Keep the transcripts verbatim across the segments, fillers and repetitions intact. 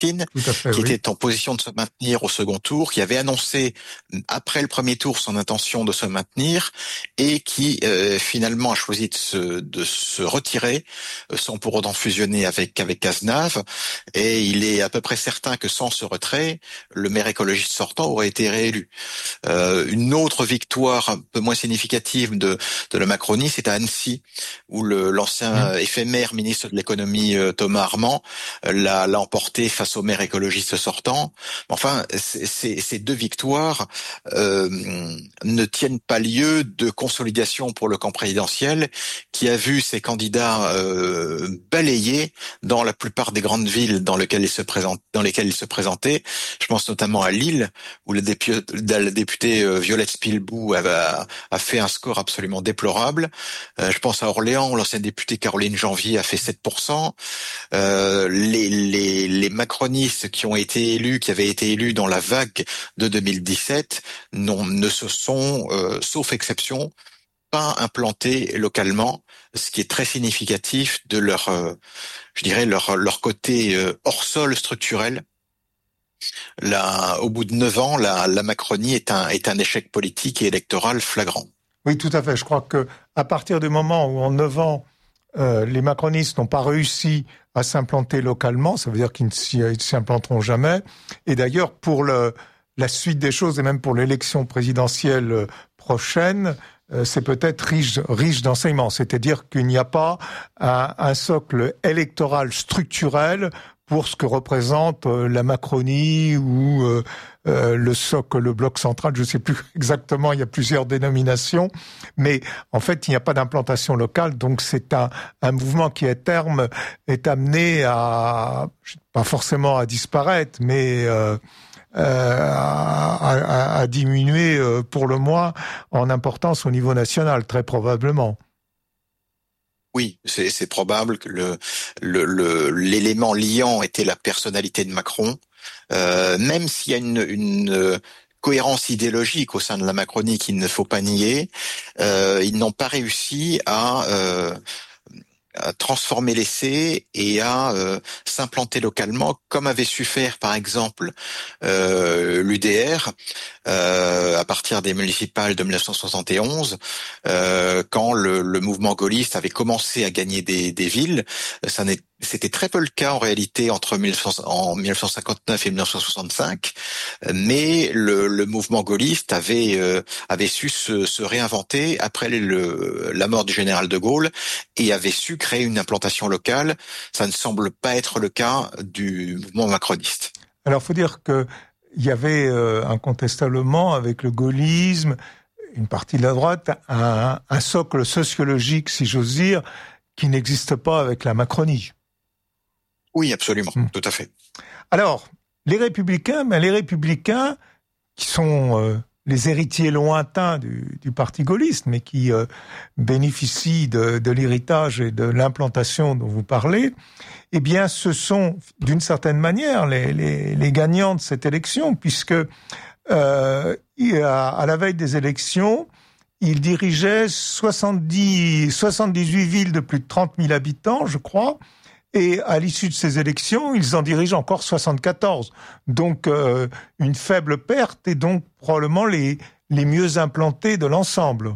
Tout à fait, qui oui. était en position de se maintenir au second tour, qui avait annoncé après le premier tour son intention de se maintenir et qui euh, finalement a choisi de se, de se retirer sans pour autant fusionner avec avec Cazenave. Et il est à peu près certain que sans ce retrait, le maire écologiste sortant aurait été réélu. Euh, une autre victoire un peu moins significative de, de la Macronie, c'est à Annecy, où le, l'ancien Mmh. éphémère ministre de l'économie euh, Thomas Armand euh, l'a, l'a emporté face au maire écologiste sortant. Enfin, c'est, c'est, ces deux victoires euh, ne tiennent pas lieu de consolidation pour le camp présidentiel, qui a vu ses candidats euh, balayés dans la plupart des grandes villes dans lesquelles ils se présentent, dans lesquelles ils se présentaient. Je pense notamment à Lille, où le député, le député euh, Violette Spilbou a, a fait un score absolument déplorable. Euh, je pense à Orléans, où l'ancienne députée Caroline Janvier a fait sept pour cent. Euh, les, les, les macronistes qui ont été élus, qui avaient été élus dans la vague de deux mille dix-sept, non, ne se sont, euh, sauf exception, pas implantés localement, ce qui est très significatif de leur, euh, je dirais, leur, leur côté euh, hors sol structurel. Là, au bout de neuf ans, la, la Macronie est un, est un échec politique et électoral flagrant. Oui, tout à fait. Je crois que à partir du moment où, en neuf ans, euh, les macronistes n'ont pas réussi à s'implanter localement, ça veut dire qu'ils ne s'y, ils s'y implanteront jamais. Et d'ailleurs, pour le, la suite des choses, et même pour l'élection présidentielle prochaine, euh, c'est peut-être riche, riche d'enseignements. C'est-à-dire qu'il n'y a pas un, un socle électoral structurel pour ce que représente euh, la Macronie ou euh, euh, le socle, le bloc central, je ne sais plus exactement, il y a plusieurs dénominations, mais en fait, il n'y a pas d'implantation locale, donc c'est un, un mouvement qui, à terme, est amené à, pas forcément à disparaître, mais euh, euh, à, à, à diminuer euh, pour le moins en importance au niveau national, très probablement. Oui, c'est, c'est probable que le, le, le, l'élément liant était la personnalité de Macron, euh, même s'il y a une, une cohérence idéologique au sein de la Macronie qu'il ne faut pas nier, euh, ils n'ont pas réussi à, euh, à transformer l'essai et à euh, s'implanter localement, comme avait su faire par exemple euh, l'U D R euh, à partir des municipales de dix-neuf cent soixante et onze, euh, quand le, le mouvement gaulliste avait commencé à gagner des, des villes. Ça n'est, c'était très peu le cas en réalité entre mille neuf cents, en dix-neuf cent cinquante-neuf et dix-neuf cent soixante-cinq, mais le, le mouvement gaulliste avait euh, avait su se, se réinventer après le, la mort du général de Gaulle et avait su créer une implantation locale. Ça ne semble pas être le cas du mouvement macroniste. Alors, faut dire que il y avait euh, incontestablement, avec le gaullisme, une partie de la droite, un, un socle sociologique, si j'ose dire, qui n'existe pas avec la Macronie. Oui, absolument, mmh. Tout à fait. Alors, les Républicains, ben les Républicains, qui sont euh, les héritiers lointains du, du parti gaulliste, mais qui euh, bénéficient de, de l'héritage et de l'implantation dont vous parlez, eh bien, ce sont, d'une certaine manière, les, les, les gagnants de cette élection, puisque euh, à, à la veille des élections, ils dirigeaient soixante-dix, soixante-dix-huit villes de plus de trente mille habitants, je crois, et à l'issue de ces élections, ils en dirigent encore soixante-quatorze. Donc, euh, une faible perte et donc probablement les, les mieux implantés de l'ensemble.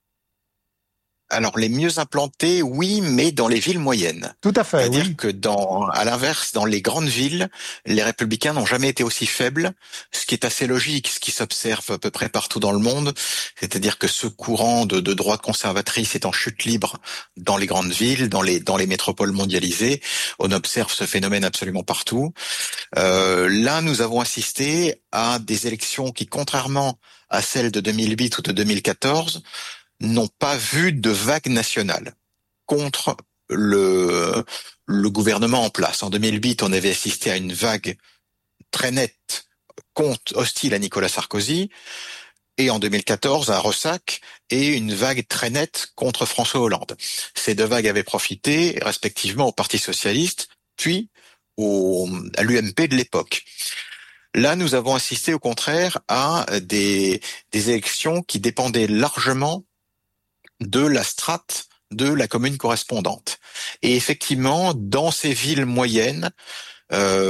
Alors les mieux implantés, oui, mais dans les villes moyennes. Tout à fait, C'est-à-dire oui. que dans, à l'inverse, dans les grandes villes, les Républicains n'ont jamais été aussi faibles, ce qui est assez logique, ce qui s'observe à peu près partout dans le monde. C'est-à-dire que ce courant de, de droite conservatrice est en chute libre dans les grandes villes, dans les dans les métropoles mondialisées. On observe ce phénomène absolument partout. Euh, là, nous avons assisté à des élections qui, contrairement à celles de deux mille huit ou de deux mille quatorze, n'ont pas vu de vague nationale contre le, le gouvernement en place. En deux mille huit, on avait assisté à une vague très nette contre, hostile à Nicolas Sarkozy, et en deux mille quatorze, un ressac et une vague très nette contre François Hollande. Ces deux vagues avaient profité respectivement au Parti socialiste, puis au, à l'U M P de l'époque. Là, nous avons assisté au contraire à des, des élections qui dépendaient largement de la strate de la commune correspondante. Et effectivement, dans ces villes moyennes, euh,